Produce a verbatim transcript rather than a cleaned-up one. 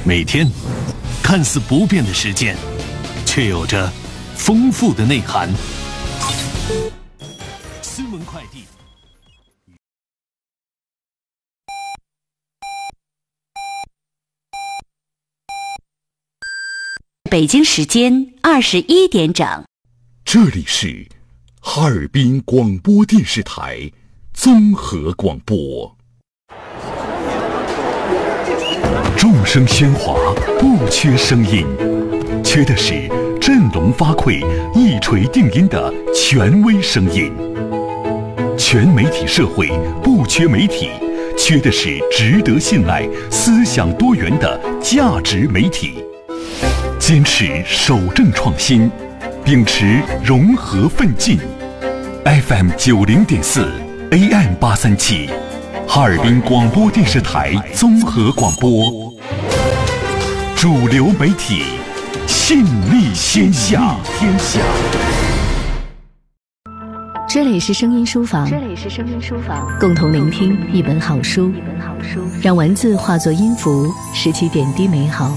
每天看似不变的时间，却有着丰富的内涵。新闻快递。 北京时间二十一点整， 这里是哈尔滨广播电视台综合广播。众声喧哗，不缺声音，缺的是振聋发聩、一锤定音的权威声音。全媒体社会不缺媒体，缺的是值得信赖、思想多元的价值媒体。坚持守正创新，秉持融合奋进。F M 九零点四 A M 八三七，哈尔滨广播电视台综合广播，主流媒体，信力天下。天下。 这里是声音书房， 这里是声音书房， 共同聆听一本好书， 一本好书， 让文字化作音符，拾起点滴美好。